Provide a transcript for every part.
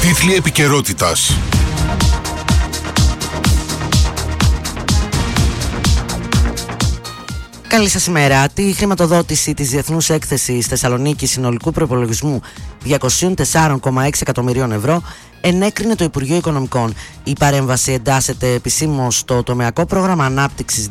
Τίτλοι επικαιρότητας. Καλή σας ημέρα. Τη χρηματοδότηση της Διεθνούς Έκθεσης Θεσσαλονίκη συνολικού προϋπολογισμού 204,6 εκατομμυρίων ευρώ ενέκρινε το Υπουργείο Οικονομικών. Η παρέμβαση εντάσσεται επισήμως στο τομεακό πρόγραμμα ανάπτυξης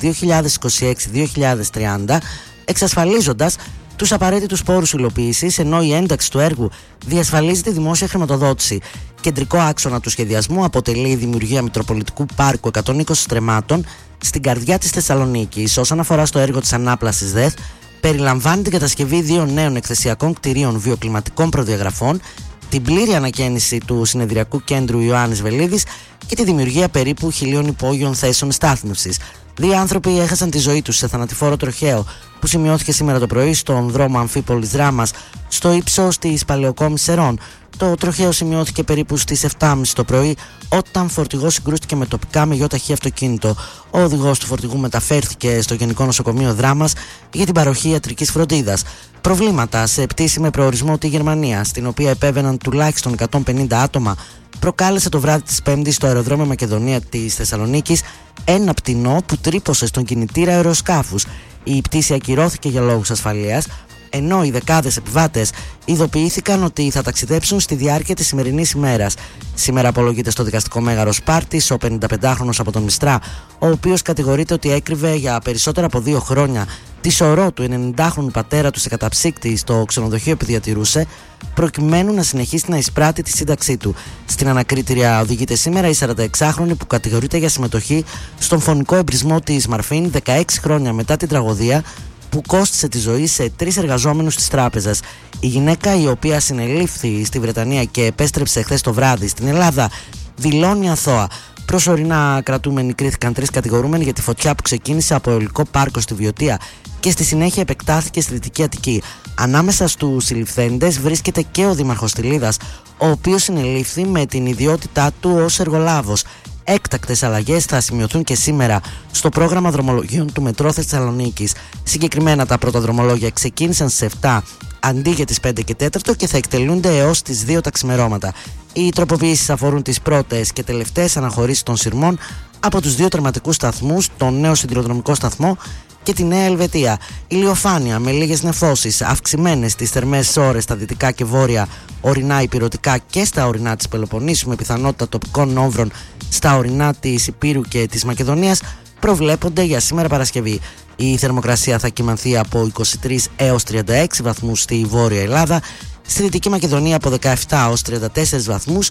2026-2030, εξασφαλίζοντας τους απαραίτητους πόρους υλοποίησης, ενώ η ένταξη του έργου διασφαλίζει τη δημόσια χρηματοδότηση. Κεντρικό άξονα του σχεδιασμού αποτελεί η δημιουργία Μητροπολιτικού Πάρκου 120 στρεμμάτων στην καρδιά της Θεσσαλονίκης. Όσον αφορά στο έργο της ανάπλασης ΔΕΘ, περιλαμβάνει την κατασκευή 2 νέων εκθεσιακών κτηρίων βιοκλιματικών προδιαγραφών, την πλήρη ανακαίνιση του συνεδριακού κέντρου Ιωάννης Βελίδης και τη δημιουργία περίπου 1.000 υπόγειων θέσεων στάθμευσης. 2 άνθρωποι έχασαν τη ζωή τους σε θανατηφόρο τροχαίο που σημειώθηκε σήμερα το πρωί στον δρόμο Αμφίπολης Δράμας, στο ύψος της Παλαιοκόμης Σερών. Το τροχαίο σημειώθηκε περίπου στις 7.30 το πρωί, όταν φορτηγός συγκρούστηκε με τοπικά με γιο ταχύ αυτοκίνητο. Ο οδηγός του φορτηγού μεταφέρθηκε στο Γενικό Νοσοκομείο Δράμας για την παροχή ιατρικής φροντίδας. Προβλήματα σε πτήση με προορισμό τη Γερμανία, στην οποία επέβαιναν τουλάχιστον 150 άτομα, προκάλεσε το βράδυ της Πέμπτης στο αεροδρόμιο Μακεδονία της Θεσσαλονίκης ένα πτηνό που τρύπωσε στον κινητήρα αεροσκάφους. Η πτήση ακυρώθηκε για λόγους ασφαλείας, ενώ οι δεκάδες επιβάτες ειδοποιήθηκαν ότι θα ταξιδέψουν στη διάρκεια της σημερινής ημέρας. Σήμερα απολογείται στο δικαστικό μέγαρο Σπάρτης ο 55χρονος από τον Μιστρά, ο οποίος κατηγορείται ότι έκρυβε για περισσότερα από 2 χρόνια τη σωρό του 90χρονου πατέρα του σε καταψύκτη στο ξενοδοχείο που διατηρούσε, προκειμένου να συνεχίσει να εισπράττει τη σύνταξή του. Στην ανακρίτρια οδηγείται σήμερα η 46χρονη που κατηγορείται για συμμετοχή στον φωνικό εμπρισμό της Μαρφίν 16 χρόνια μετά την τραγωδία που κόστισε τη ζωή σε 3 εργαζόμενους της τράπεζας. Η γυναίκα, η οποία συνελήφθη στη Βρετανία και επέστρεψε χθες το βράδυ στην Ελλάδα, δηλώνει αθώα. Προσωρινά κρατούμενοι κρίθηκαν 3 κατηγορούμενοι για τη φωτιά που ξεκίνησε από αιωλικό πάρκο στη Βιωτία και στη συνέχεια επεκτάθηκε στη Δυτική Αττική. Ανάμεσα στους συλληφθέντες βρίσκεται και ο δήμαρχος Τηλίδας, ο οποίος συνελήφθη με την ιδιότητά του ως εργολάβος. Έκτακτες αλλαγές θα σημειωθούν και σήμερα στο πρόγραμμα δρομολογίων του Μετρό Θεσσαλονίκης. Συγκεκριμένα τα πρώτα δρομολόγια ξεκίνησαν στις 7 αντί για τις 5 και 4 και θα εκτελούνται έως τις 2 τα ξημερώματα. Οι τροποποιήσεις αφορούν τις πρώτες και τελευταίες αναχωρήσεις των σειρμών από τους 2 τερματικούς σταθμούς, τον νέο σιδηροδρομικό σταθμό και τη Νέα Ελβετία. Ηλιοφάνεια με λίγες νεφώσεις, αυξημένες τις θερμές ώρες στα δυτικά και βόρεια ορεινά υπηρωτικά και στα ορεινά της Πελοποννήσου, με πιθανότητα τοπικών νόμβρων στα ορεινά της Υπήρου και της Μακεδονίας, προβλέπονται για σήμερα Παρασκευή. Η θερμοκρασία θα κυμανθεί από 23 έως 36 βαθμούς στη Βόρεια Ελλάδα, στη Δυτική Μακεδονία από 17 έως 34 βαθμούς,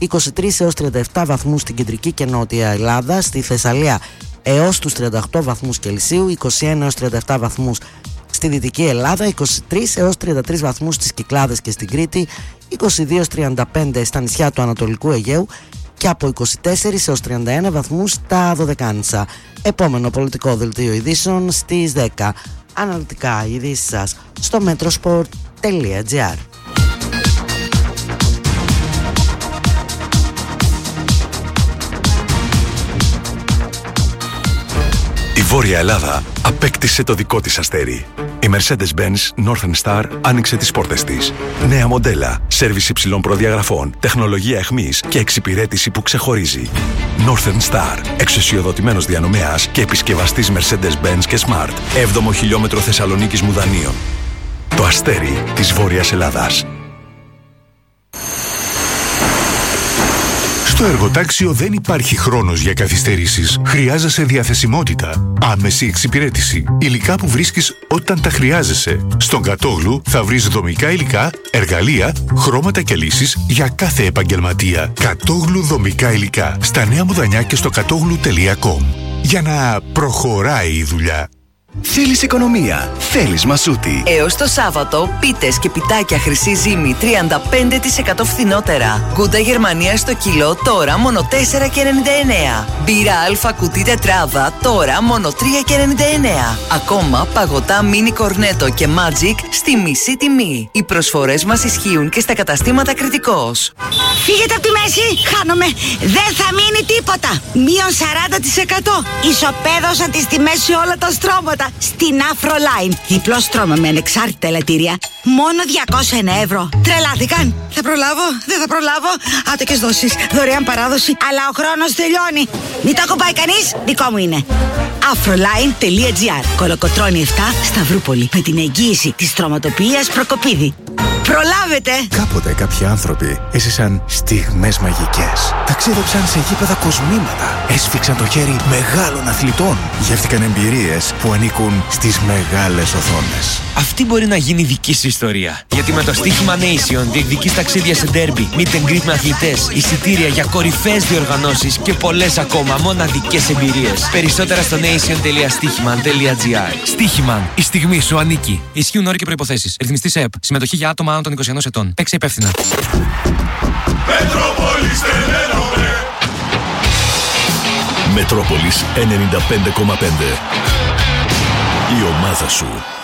23 έως 37 βαθμούς στην Κεντρική και Νότια Ελλάδα, στη Θεσσαλία έως τους 38 βαθμούς Κελσίου, 21 έως 37 βαθμούς στη Δυτική Ελλάδα, 23 έως 33 βαθμούς στις Κυκλάδες και στην Κρήτη, 22 έως 35 στα νησιά του Ανατολικού Αιγαίου και από 24 έως 31 βαθμούς στα Δωδεκάνησα. Επόμενο πολιτικό δελτίο ειδήσεων στις 10. Αναλυτικά ειδήσεις σας στο metrosport.gr. Η Βόρεια Ελλάδα απέκτησε το δικό της αστέρι. Η Mercedes-Benz Northern Star άνοιξε τις πόρτες της. Νέα μοντέλα, σέρβις υψηλών προδιαγραφών, τεχνολογία εχμής και εξυπηρέτηση που ξεχωρίζει. Northern Star, εξουσιοδοτημένος διανομέας και επισκευαστής Mercedes-Benz και Smart. 7ο χιλιόμετρο Θεσσαλονίκης Μουδανίων. Το αστέρι της Βόρειας Ελλάδας. Στο εργοτάξιο δεν υπάρχει χρόνος για καθυστερήσεις. Χρειάζεσαι διαθεσιμότητα, άμεση εξυπηρέτηση, υλικά που βρίσκεις όταν τα χρειάζεσαι. Στον Κατόγλου θα βρεις δομικά υλικά, εργαλεία, χρώματα και λύσεις για κάθε επαγγελματία. Κατόγλου δομικά υλικά. Στα Νέα Μουδανιά και στο κατόγλου.com. Για να προχωράει η δουλειά. Θέλεις οικονομία, θέλεις Μασούτη. Έως το Σάββατο, πίτες και πιτάκια Χρυσή Ζύμη 35% φθηνότερα. Γκούντα Γερμανία στο κιλό τώρα μόνο 4,99. Μπύρα Αλφα κουτί τετράδα τώρα μόνο 3,99. Ακόμα παγωτά μίνι κορνέτο και Magic στη μισή τιμή. Οι προσφορές μας ισχύουν και στα καταστήματα Κρητικός. Φύγετε από τη μέση, χάνομαι. Δεν θα μείνει τίποτα. Μείον 40%. Ισοπαίδωσαν τις τιμές σε όλα τα στρώματα. Στην Afroline. Διπλό στρώμα με ανεξάρτητα ελαττήρια. Μόνο 201 ευρώ. Τρελάθηκαν. Θα προλάβω, δεν θα προλάβω. Άτοκες δόσεις, δωρεάν παράδοση. Αλλά ο χρόνος τελειώνει. Μην το ακουμπάει κανείς, δικό μου είναι. Afroline.gr. Κολοκοτρώνη 7, Σταυρούπολη. Με την εγγύηση της στρωματοποιίας Προκοπίδη. Προλάβετε! Κάποτε κάποιοι άνθρωποι έζησαν στιγμές μαγικές. Ταξίδεψαν σε γήπεδα κοσμήματα. Έσφιξαν το χέρι μεγάλων αθλητών. Γεύτηκαν εμπειρίες που ανήκουν στις μεγάλες οθόνες. Αυτή μπορεί να γίνει δική σου ιστορία. Γιατί με το στοίχημα Nation διεκδικείς ταξίδια σε ντέρμπι, meet and greet με αθλητές, εισιτήρια για κορυφαίες διοργανώσεις και πολλές ακόμα μοναδικές εμπειρίες. Περισσότερα στο nation.stichiman.gr. Στοίχημαν. Η στιγμή σου ανήκει. Ισχύουν όροι και προϋποθέσεις. Ρυθμιστής ΕΠ. Συμμετοχή για άτομα άνω των 21 ετών. Παίξε υπεύθυνα. Μετρόπολης 95,5. Η ομάδα σου.